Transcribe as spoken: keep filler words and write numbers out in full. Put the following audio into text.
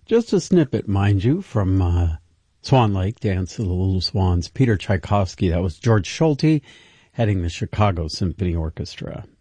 Just a snippet, mind you, from uh, Swan Lake, Dance of the Little Swans, Peter Tchaikovsky. That was George Schulte heading the Chicago Symphony Orchestra.